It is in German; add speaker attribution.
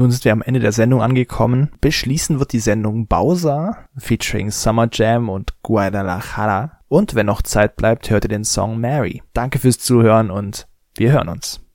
Speaker 1: Nun sind wir am Ende der Sendung angekommen. Beschließen wird die Sendung Bowser featuring Summer Jam und Guadalajara. Und wenn noch Zeit bleibt, hört ihr den Song Mary. Danke fürs Zuhören und wir hören uns.